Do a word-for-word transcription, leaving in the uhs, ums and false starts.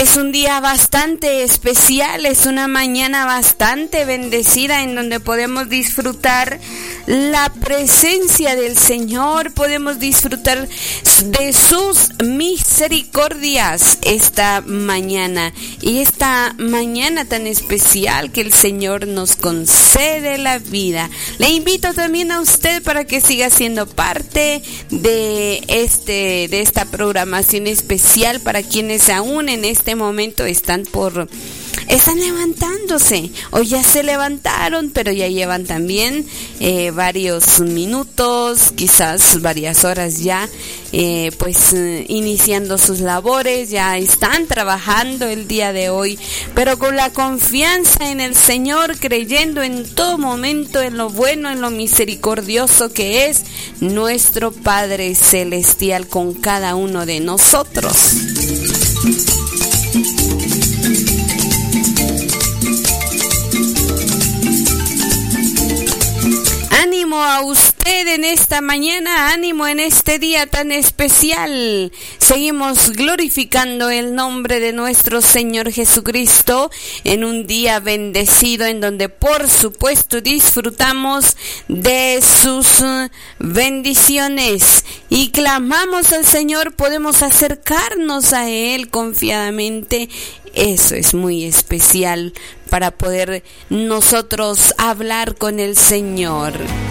Es un día bastante especial, es una mañana bastante bendecida en donde podemos disfrutar la presencia del Señor, podemos disfrutar de sus misericordias esta mañana. Y esta mañana tan especial que el Señor nos concede la vida. Le invito también a usted para que siga siendo parte de este de esta programación especial para quienes aún en este momento están por están levantándose o ya se levantaron, pero ya llevan también eh, varios minutos, quizás varias horas ya, eh, pues eh, iniciando sus labores, ya están trabajando el día de hoy, pero con la confianza en el Señor, creyendo en todo momento en lo bueno, en lo misericordioso que es nuestro Padre Celestial con cada uno de nosotros. Ánimo a usted en esta mañana, ánimo en este día tan especial. Seguimos glorificando el nombre de nuestro Señor Jesucristo en un día bendecido en donde por supuesto disfrutamos de sus bendiciones y clamamos al Señor, podemos acercarnos a Él confiadamente. Eso es muy especial para poder nosotros hablar con el Señor.